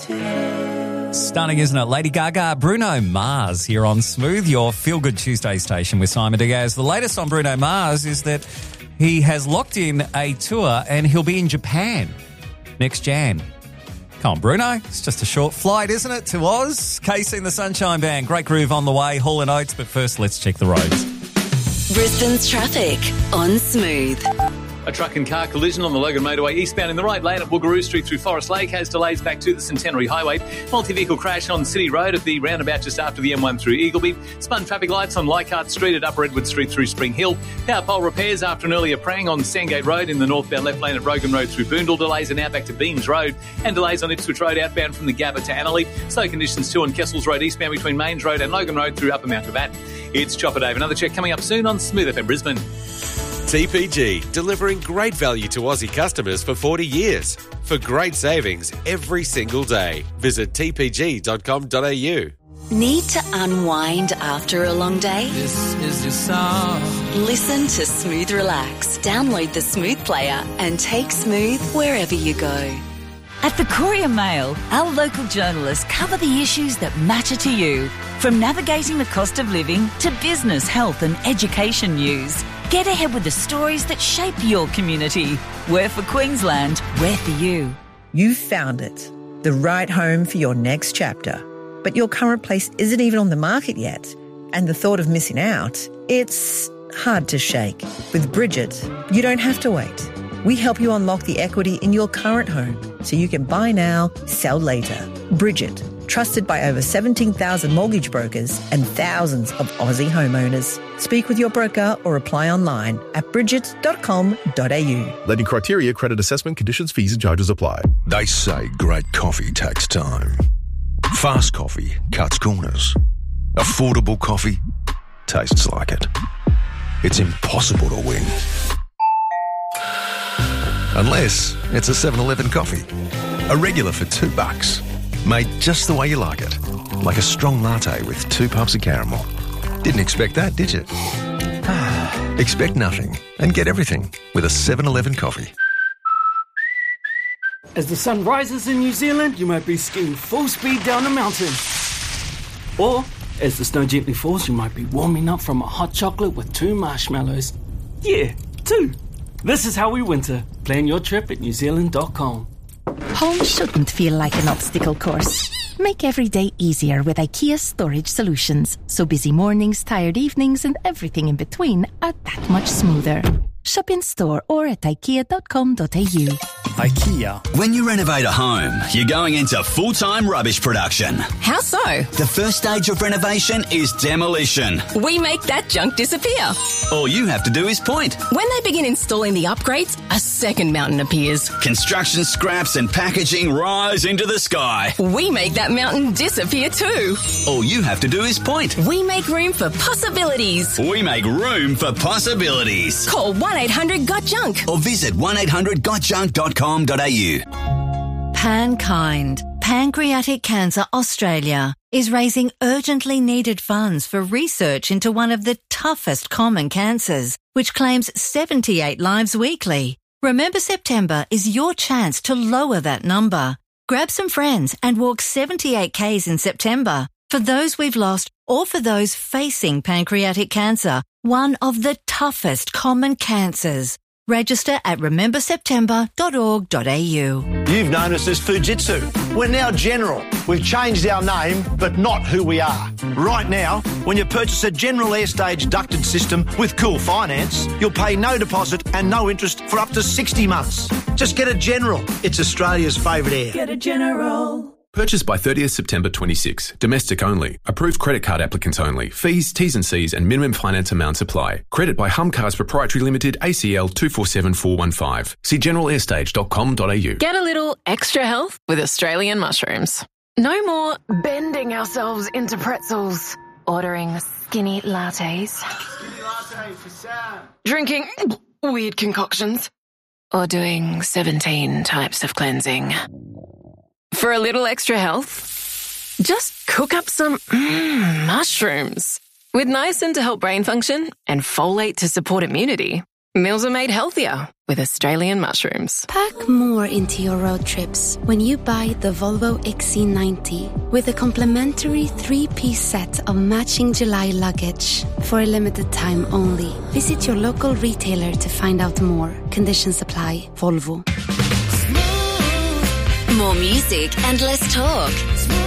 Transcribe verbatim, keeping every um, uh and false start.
Stunning, isn't it? Lady Gaga, Bruno Mars here on Smooth, your feel-good Tuesday station with Simon Diaz. The latest on Bruno Mars is that he has locked in a tour and he'll be in Japan next Jan. Come on, Bruno. It's just a short flight, isn't it, to Oz? Casey and the Sunshine Band. Great groove on the way. Hall and Oates. But first, let's check the roads. Brisbane's traffic on Smooth. A truck and car collision on the Logan Motorway eastbound in the right lane at Boogaroo Street through Forest Lake has delays back to the Centenary Highway. Multi-vehicle crash on City Road at the roundabout just after the M one through Eagleby. Spun traffic lights on Leichhardt Street at Upper Edward Street through Spring Hill. Power pole repairs after an earlier prang on Sandgate Road in the northbound left lane at Rogan Road through Boondall. Delays are now back to Beams Road and delays on Ipswich Road outbound from the Gabba to Annerley. Slow conditions too on Kessels Road eastbound between Mains Road and Logan Road through Upper Mount Gravatt. It's Chopper Dave. Another check coming up soon on Smooth F M Brisbane. T P G, delivering great value to Aussie customers for forty years. For great savings every single day. Visit t p g dot com dot a u. Need to unwind after a long day? This is your song. Listen to Smooth Relax. Download the Smooth player and take Smooth wherever you go. At the Courier Mail, our local journalists cover the issues that matter to you. From navigating the cost of living to business, health and education news. Get ahead with the stories that shape your community. We're for Queensland, we're for you. You've found it, the right home for your next chapter. But your current place isn't even on the market yet. And the thought of missing out, it's hard to shake. With Bridget, you don't have to wait. We help you unlock the equity in your current home so you can buy now, sell later. Bridget, trusted by over seventeen thousand mortgage brokers and thousands of Aussie homeowners. Speak with your broker or apply online at bridget dot com dot a u. Lending criteria, credit assessment, conditions, fees and charges apply. They say great coffee takes time. Fast coffee cuts corners. Affordable coffee tastes like it. It's impossible to win. Unless it's a seven eleven coffee. A regular for two bucks. Made just the way you like it. Like a strong latte with two puffs of caramel. Didn't expect that, did you? Expect nothing and get everything with a seven eleven coffee. As the sun rises in New Zealand, you might be skiing full speed down a mountain. Or, as the snow gently falls, you might be warming up from a hot chocolate with two marshmallows. Yeah, two. This is how we winter. Plan your trip at new zealand dot com. Home shouldn't feel like an obstacle course. Make every day easier with IKEA Storage Solutions, so busy mornings, tired evenings and everything in between are that much smoother. Shop in store or at ikea dot com dot a u. IKEA. When you renovate a home, you're going into full-time rubbish production. How so? The first stage of renovation is demolition. We make that junk disappear. All you have to do is point. When they begin installing the upgrades, a second mountain appears. Construction scraps and packaging rise into the sky. We make that mountain disappear too. All you have to do is point. We make room for possibilities. We make room for possibilities. Call one eight hundred got junk or visit one eight hundred got junk dot com dot a u. Pankind, Pancreatic Cancer Australia, is raising urgently needed funds for research into one of the toughest common cancers, which claims seventy-eight lives weekly. Remember September is your chance to lower that number. Grab some friends and walk seventy-eight kays in September for those we've lost or for those facing pancreatic cancer, one of the toughest common cancers. Register at remember september dot org dot a u. You've known us as Fujitsu. We're now General. We've changed our name, but not who we are. Right now, when you purchase a General Airstage ducted system with Cool Finance, you'll pay no deposit and no interest for up to sixty months. Just get a General. It's Australia's favourite air. Get a General. Purchased by thirtieth September twenty-six. Domestic only. Approved credit card applicants only. Fees, T's and C's and minimum finance amounts apply. Credit by Humcars Proprietary Limited, A C L two four seven four one five. See general airstage dot com dot a u. Get a little extra health with Australian mushrooms. No more bending ourselves into pretzels. Ordering skinny lattes. Skinny latte for Sam. Drinking weird concoctions. Or doing seventeen types of cleansing. For a little extra health, just cook up some mm, mushrooms. With niacin to help brain function and folate to support immunity, Meals are made healthier with Australian mushrooms. Pack more into your road trips when you buy the Volvo X C ninety with a complimentary three-piece set of matching July luggage. For a limited time only. Visit your local retailer to find out more. Conditions apply. Volvo. More music and less talk.